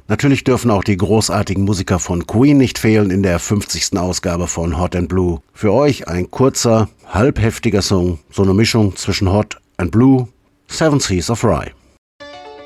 Natürlich dürfen auch die großartigen Musiker von Queen nicht fehlen in der 50. Ausgabe von Hot and Blue. Für euch ein kurzer, halbheftiger Song, so eine Mischung zwischen Hot and Blue, Seven Seas of Rye.